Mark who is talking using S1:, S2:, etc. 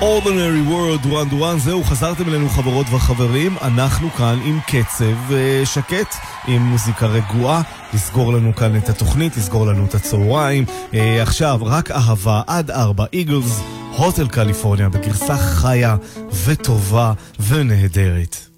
S1: Ordinary World, דואן דואן. זהו, חזרתם אלינו חברות וחברים. אנחנו כאן עם קצב שקט, עם מוזיקה רגועה, לסגור לנו כאן את התוכנית, לסגור לנו את הצהריים. עכשיו רק אהבה עד 4, איגלס, הוטל קליפורניה, בגרסה חיה וטובה ונהדרת.